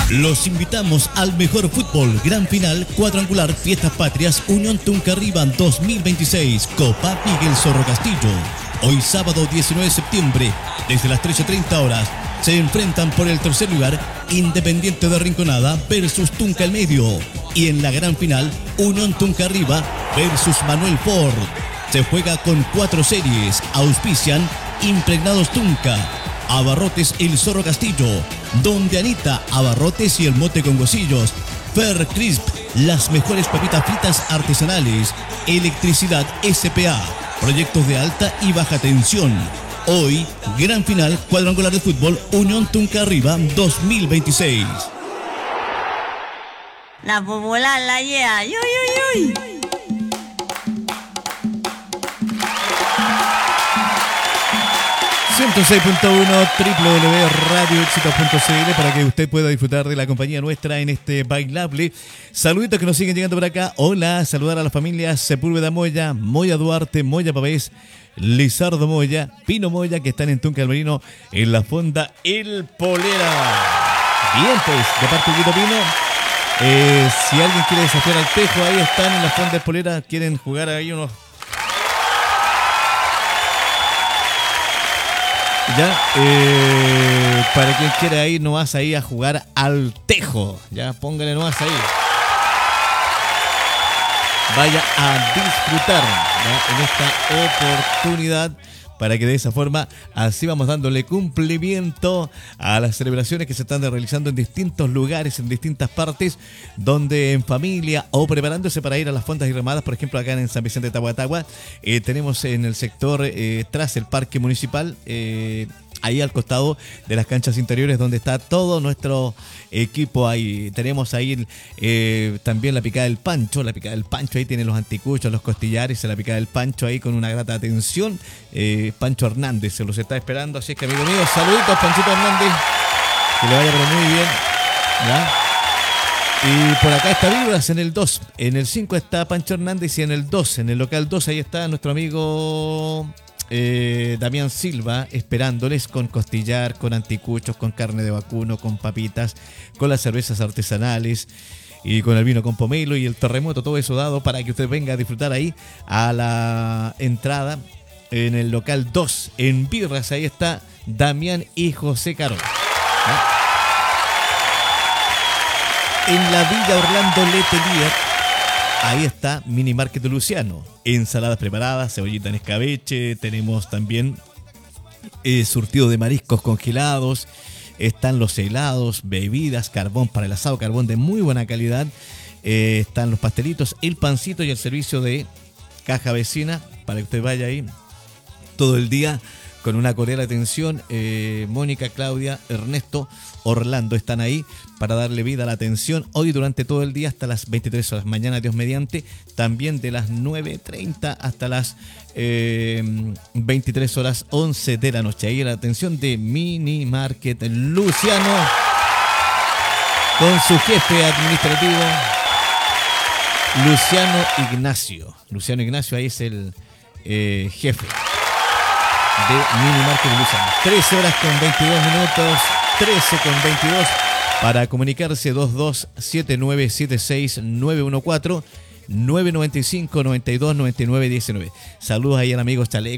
Los invitamos al mejor fútbol, gran final, cuadrangular, fiestas patrias, Unión Tunca Arriba 2026, Copa Miguel Zorro Castillo. Hoy sábado 19 de septiembre, desde las 13:30 horas, se enfrentan por el tercer lugar Independiente de Rinconada versus Tunca el Medio. Y en la gran final, Unión Tunca Arriba versus Manuel Ford. Se juega con 4 series, auspician Impregnados Tunca, Abarrotes El Zorro Castillo, Donde Anita, Abarrotes y el Mote con Huesillos, Fer Crisp, las mejores papitas fritas artesanales, Electricidad SPA, proyectos de alta y baja tensión. Hoy, gran final, cuadrangular de fútbol, Unión Tunca Arriba 2026. La popular la lleva. ¡Yuy, yuy, yuy! 106.1 www.radioéxitos.cl para que usted pueda disfrutar de la compañía nuestra en este bailable. Saluditos que nos siguen llegando por acá. Hola, saludar a las familias Sepúlveda Moya, Moya Duarte, Moya Pavés, Lizardo Moya, Pino Moya, que están en Tunca del Marino, en la fonda El Polera. Bien, pues, de parte de Quito Pino. Si alguien quiere desafiar al Tejo, ahí están en la fonda El Polera. Quieren jugar ahí unos... Ya, para quien quiera ir nomás ahí a jugar al Tejo, ya póngale nomás ahí. Vaya a disfrutar, ¿ya?, en esta oportunidad, para que de esa forma así vamos dándole cumplimiento a las celebraciones que se están realizando en distintos lugares, en distintas partes, donde en familia o preparándose para ir a las fondas y remadas. Por ejemplo, acá en San Vicente de Tahuatahua, tenemos en el sector tras el parque municipal, ahí al costado de las canchas interiores, donde está todo nuestro equipo. Ahí tenemos ahí también la picada del Pancho. La picada del Pancho, ahí tiene los anticuchos, los costillares, la picada del Pancho ahí con una grata atención. Pancho Hernández se los está esperando, así es que, amigo mío, saluditos, Panchito Hernández, que le vaya pero muy bien, ¿ya? Y por acá está Vibras en el 2, en el 5 está Pancho Hernández y en el 2, en el local 2, ahí está nuestro amigo Damián Silva esperándoles con costillar, con anticuchos, con carne de vacuno, con papitas, con las cervezas artesanales y con el vino con pomelo y el terremoto, todo eso dado para que usted venga a disfrutar ahí a la entrada en el local 2, en Birras. Ahí está Damián y José Caro, ¿no? En la Villa Orlando Letelier, ahí está Mini Market de Luciano. Ensaladas preparadas, cebollita en escabeche. Tenemos también surtido de mariscos congelados. Están los helados, bebidas, carbón para el asado, carbón de muy buena calidad. Están los pastelitos, el pancito y el servicio de caja vecina para que usted vaya ahí todo el día con una cordial atención. Mónica, Claudia, Ernesto, Orlando están ahí para darle vida a la atención hoy durante todo el día hasta las 23 horas. Mañana, Dios mediante, también de las 9:30 hasta las 23 horas 11 de la noche. Ahí la atención de Mini Market Luciano con su jefe administrativo, Luciano Ignacio. Luciano Ignacio ahí es el jefe de Mini Market Luciano. 13 horas con 22 minutos, 13 con 22, para comunicarse 227976-914, 995-929919. Saludos ahí al amigo Chaleco.